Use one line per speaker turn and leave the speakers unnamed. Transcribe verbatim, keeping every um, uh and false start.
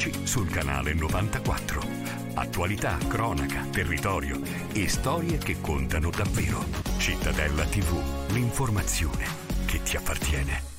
quindici sul canale novantaquattro. Attualità, cronaca, territorio e storie che contano davvero. Cittadella tivù, l'informazione che ti appartiene.